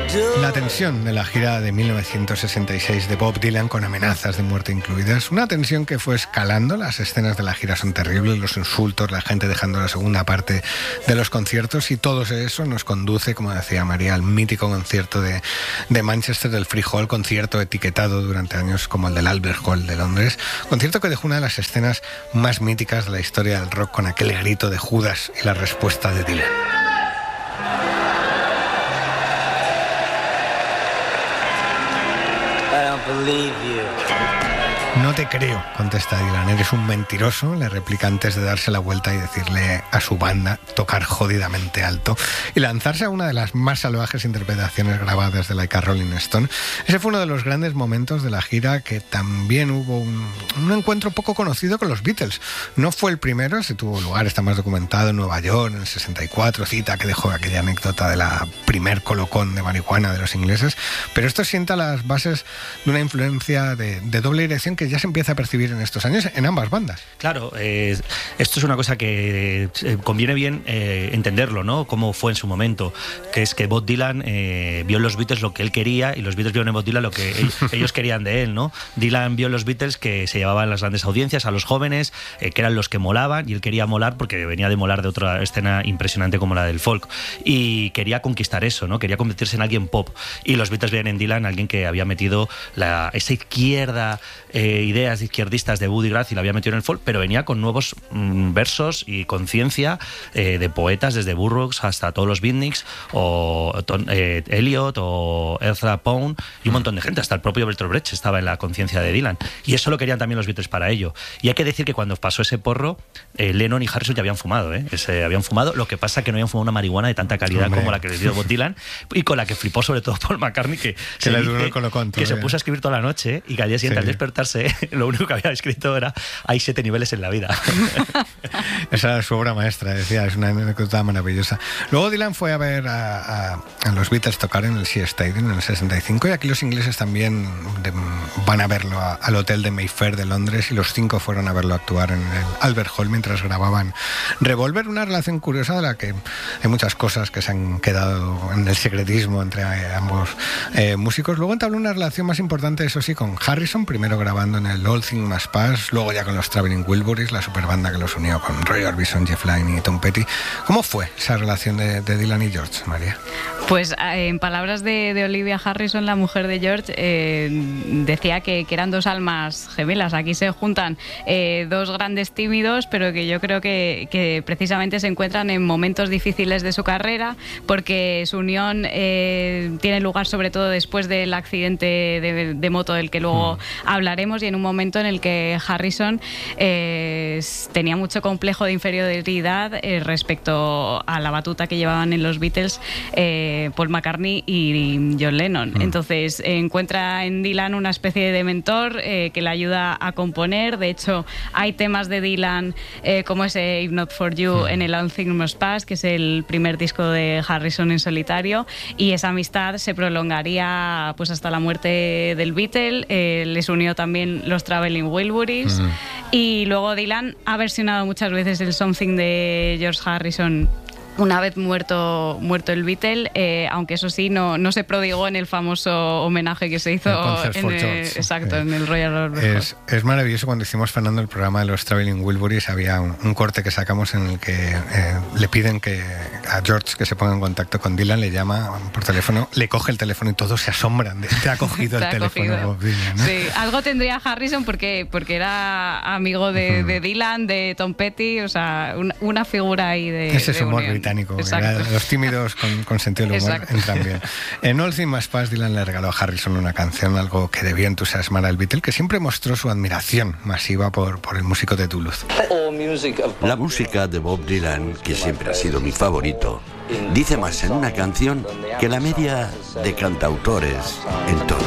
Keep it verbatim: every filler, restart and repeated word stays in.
La tensión de la gira de mil novecientos sesenta y seis de Bob Dylan, con amenazas de muerte incluidas, una tensión que fue escalando. Las escenas de la gira son terribles, los insultos, la gente dejando la segunda parte de los conciertos, y todo eso nos conduce, como decía María, al mítico concierto de, de Manchester, del Free Hall, concierto etiquetado durante años como el del Albert Hall de Londres, concierto que dejó una de las escenas más míticas de la historia del rock, con aquel grito de Judas y la respuesta de Dylan. I don't believe you. No te creo, contesta Dylan. Eres un mentiroso, le replica antes de darse la vuelta y decirle a su banda tocar jodidamente alto y lanzarse a una de las más salvajes interpretaciones grabadas de Like a Rolling Stone. Ese fue uno de los grandes momentos de la gira, que también hubo un, un encuentro poco conocido con los Beatles. No fue el primero, se tuvo lugar, está más documentado, en Nueva York, en el sesenta y cuatro, cita que dejó aquella anécdota de la primer colocón de marihuana de los ingleses, pero esto sienta las bases de una influencia de, de doble dirección que ya se empieza a percibir en estos años en ambas bandas. Claro, eh, esto es una cosa que eh, conviene bien eh, entenderlo, ¿no? Cómo fue en su momento, que es que Bob Dylan eh, vio en los Beatles lo que él quería y los Beatles vieron en Bob Dylan lo que ellos, ellos querían de él, ¿no? Dylan vio en los Beatles que se llevaban las grandes audiencias, a los jóvenes, eh, que eran los que molaban, y él quería molar porque venía de molar de otra escena impresionante como la del folk, y quería conquistar eso, ¿no? Quería convertirse en alguien pop, y los Beatles veían en Dylan alguien que había metido la, esa izquierda, eh, ideas izquierdistas de Buddy Guthrie, la había metido en el folk, pero venía con nuevos mmm, versos y conciencia eh, de poetas, desde Burroughs hasta todos los beatniks, o eh, Eliot o Ezra Pound, y un montón de gente, hasta el propio Bertolt Brecht estaba en la conciencia de Dylan, y eso lo querían también los Beatles para ello. Y hay que decir que cuando pasó ese porro, eh, Lennon y Harrison ya habían fumado, ¿eh? Ese, habían fumado, lo que pasa es que no habían fumado una marihuana de tanta calidad Hombre. como la que les dio Bob Dylan, y con la que flipó sobre todo Paul McCartney, que, que, se, le dice, duró el colocón, que se puso a escribir toda la noche, y que al día siguiente, sí. al despertarse, lo único que había escrito era: hay siete niveles en la vida. Esa era su obra maestra, decía, es una anécdota maravillosa. Luego Dylan fue a ver a, a, a los Beatles tocar en el Shea Stadium en el sesenta y cinco, y aquí los ingleses también de, van a verlo a, al hotel de Mayfair de Londres, y los cinco fueron a verlo actuar en el Albert Hall mientras grababan Revolver, una relación curiosa de la que hay muchas cosas que se han quedado en el secretismo entre ambos eh, músicos. Luego entabló una relación más importante, eso sí, con Harrison, primero grabando en el All Things Must Pass, luego ya con los Traveling Wilburys, la superbanda que los unió con Roy Orbison, Jeff Lynne y Tom Petty. ¿Cómo fue esa relación de, de Dylan y George, María? Pues en palabras de, de Olivia Harrison, la mujer de George, eh, decía que, que eran dos almas gemelas. Aquí se juntan eh, dos grandes tímidos, pero que yo creo que, que precisamente se encuentran en momentos difíciles de su carrera, porque su unión eh, tiene lugar sobre todo después del accidente de, de moto del que luego mm. hablaremos, y en un momento en el que Harrison eh, tenía mucho complejo de inferioridad eh, respecto a la batuta que llevaban en los Beatles eh, Paul McCartney y John Lennon. Mm. Entonces eh, encuentra en Dylan una especie de mentor eh, que le ayuda a componer. De hecho, hay temas de Dylan eh, como ese If Not For You mm. en el All Things Must Pass, que es el primer disco de Harrison en solitario, y esa amistad se prolongaría pues hasta la muerte del Beatle. Eh, les unió también los Traveling Wilburys mm. y luego Dylan ha versionado muchas veces el Something de George Harrison una vez muerto muerto el Beatle, eh, aunque eso sí, no, no se prodigó en el famoso homenaje que se hizo en el, exacto, eh, en el Royal Albert Hall. Es, es maravilloso. Cuando hicimos, Fernando, el programa de los Traveling Wilburys, había un, un corte que sacamos en el que eh, le piden que a George que se ponga en contacto con Dylan, le llama por teléfono, le coge el teléfono y todos se asombran de te ha cogido el teléfono Bob Dylan, ¿no? Sí, algo tendría Harrison porque, porque era amigo de, uh-huh. de Dylan, de Tom Petty, o sea, un, una figura ahí de ese es de humor unión. británico. Los tímidos con, con sentido del humor Exacto. entran bien. En All Things Must Pass, Dylan le regaló a Harrison una canción, algo que debió entusiasmar al Beatle, que siempre mostró su admiración masiva por, por el músico de Toulouse. La música de Bob Dylan, que siempre ha sido mi favorito, dice más en una canción que la media de cantautores en todo.